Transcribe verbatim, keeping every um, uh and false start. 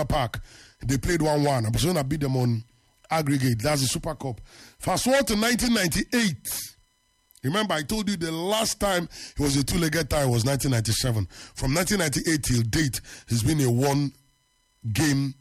Park. They played one one. Barcelona beat them on aggregate. That's the Super Cup. Fast forward to nineteen ninety-eight. Remember, I told you the last time it was a two-legged tie was nineteen ninety-seven. From nineteen ninety-eight till date, it's been a one-game